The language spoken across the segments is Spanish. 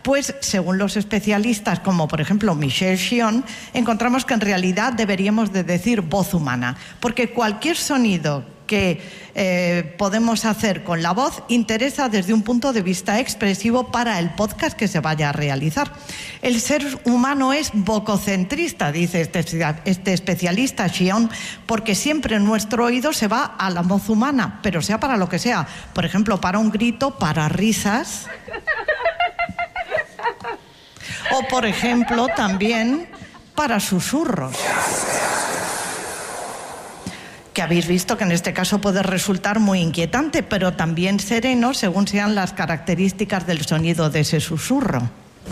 Pues según los especialistas, como por ejemplo Michel Chion, encontramos que en realidad deberíamos de decir voz humana, porque cualquier sonido que podemos hacer con la voz interesa desde un punto de vista expresivo para el podcast que se vaya a realizar. El ser humano es vococentrista, dice este especialista Chion, porque siempre nuestro oído se va a la voz humana, pero sea para lo que sea. Por ejemplo, para un grito, para risas. O, por ejemplo, también para susurros. Que habéis visto que en este caso puede resultar muy inquietante, pero también sereno según sean las características del sonido de ese susurro.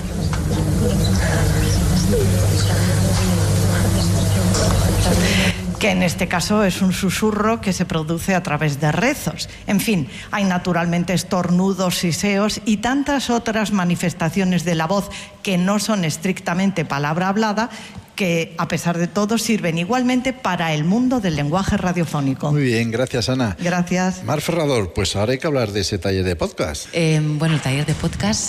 Que en este caso es un susurro que se produce a través de rezos. En fin, hay naturalmente estornudos, siseos y tantas otras manifestaciones de la voz que no son estrictamente palabra hablada, que a pesar de todo sirven igualmente para el mundo del lenguaje radiofónico. Muy bien, gracias Ana. Gracias. Mar Ferrador, pues ahora hay que hablar de ese taller de podcast. Bueno, el taller de podcast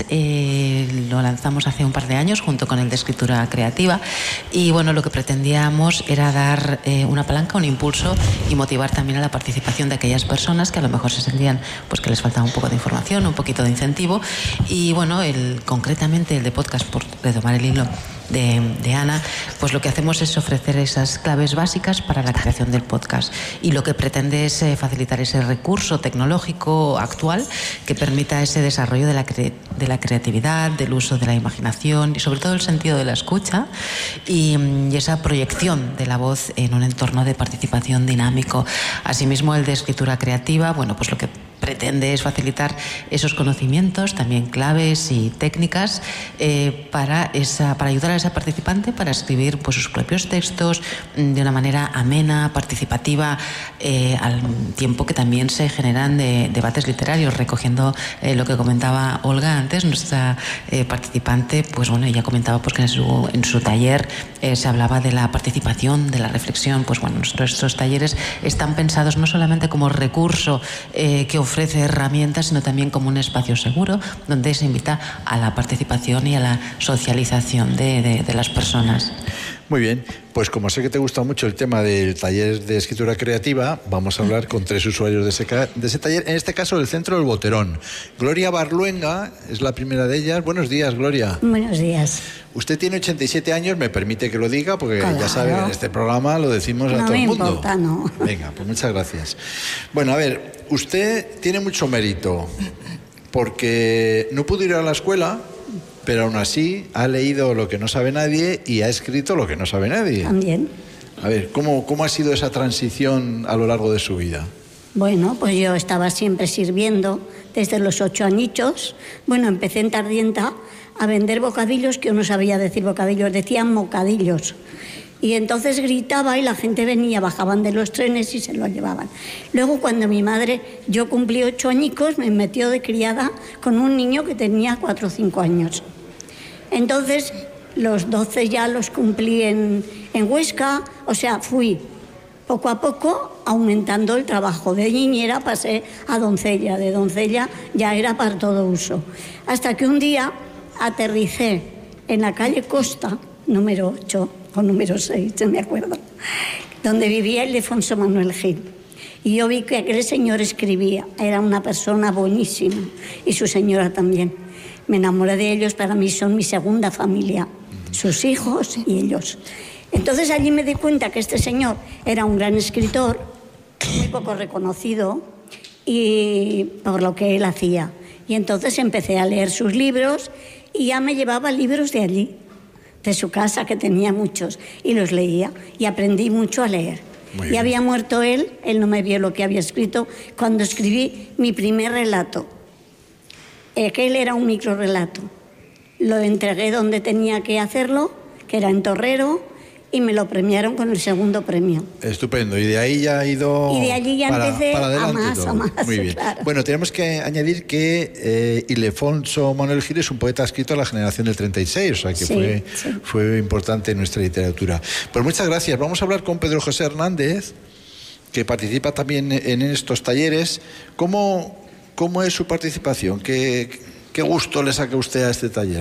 lo lanzamos hace un par de años junto con el de escritura creativa y bueno, lo que pretendíamos era dar una palanca, un impulso y motivar también a la participación de aquellas personas que a lo mejor se sentían pues que les faltaba un poco de información, un poquito de incentivo y bueno, concretamente el de podcast, por retomar el hilo de Ana, pues lo que hacemos es ofrecer esas claves básicas para la creación del podcast y lo que pretende es facilitar ese recurso tecnológico actual que permita ese desarrollo de la creatividad, del uso de la imaginación y sobre todo el sentido de la escucha y esa proyección de la voz en un entorno de participación dinámico. Asimismo, el de escritura creativa, bueno, pues lo que pretende es facilitar esos conocimientos, también claves y técnicas para ayudar a esa participante para escribir pues, sus propios textos de una manera amena, participativa, al tiempo que también se generan debates literarios, recogiendo lo que comentaba Olga antes, nuestra participante, pues bueno, ella comentaba pues, que en su taller se hablaba de la participación, de la reflexión, pues bueno, nuestros talleres están pensados no solamente como recurso que ofrece herramientas, sino también como un espacio seguro donde se invita a la participación y a la socialización de las personas. Muy bien, pues como sé que te gusta mucho el tema del taller de escritura creativa, vamos a hablar con 3 usuarios de ese taller, en este caso del Centro del Boterón. Gloria Barluenga es la primera de ellas. Buenos días, Gloria. Buenos días. Usted tiene 87 años, me permite que lo diga, porque claro, ya saben, en este programa lo decimos a todo el mundo. No me importa, no. Venga, pues muchas gracias. Bueno, a ver, usted tiene mucho mérito, porque no pudo ir a la escuela, pero aún así ha leído lo que no sabe nadie y ha escrito lo que no sabe nadie. También. A ver, ¿cómo ha sido esa transición a lo largo de su vida? Bueno, pues yo estaba siempre sirviendo desde los 8 añitos. Bueno, empecé en Tardienta a vender bocadillos, que yo no sabía decir bocadillos, decían mocadillos. Y entonces gritaba y la gente venía, bajaban de los trenes y se los llevaban. Luego, cuando mi madre, yo cumplí 8 añicos, me metió de criada con un niño que tenía 4 o 5 años. Entonces, los 12 ya los cumplí en Huesca, o sea, fui poco a poco aumentando el trabajo. De niñera pasé a doncella, de doncella ya era para todo uso. Hasta que un día aterricé en la calle Costa, número 8, o número 6, me acuerdo, donde vivía Ildefonso Manuel Gil. Y yo vi que aquel señor escribía, era una persona buenísima, y su señora también. Me enamoré de ellos, para mí son mi segunda familia, sus hijos y ellos. Entonces allí me di cuenta que este señor era un gran escritor, muy poco reconocido, y por lo que él hacía. Y entonces empecé a leer sus libros y ya me llevaba libros de allí, de su casa, que tenía muchos, y los leía y aprendí mucho a leer. Y había muerto él no me vio lo que había escrito cuando escribí mi primer relato. Aquel era un microrrelato. Lo entregué donde tenía que hacerlo, que era en Torrero, y me lo premiaron con el segundo premio. Estupendo. Y de ahí ya ha ido... Y de allí ya empecé a más. Muy bien. Claro. Bueno, tenemos que añadir que Ildefonso Manuel Gil es un poeta escrito a la generación del 36, o sea que fue importante en nuestra literatura. Pues muchas gracias. Vamos a hablar con Pedro José Hernández, que participa también en estos talleres. ¿Cómo es su participación? ¿Qué gusto le saca usted a este taller?